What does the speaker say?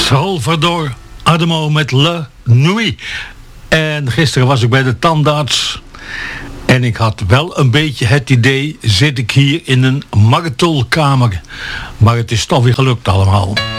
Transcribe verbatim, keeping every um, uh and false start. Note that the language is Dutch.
Salvador Adamo met La Nuit. En gisteren was ik bij de tandarts. En ik had wel een beetje het idee, zit ik hier in een martelkamer. Maar het is toch weer gelukt allemaal.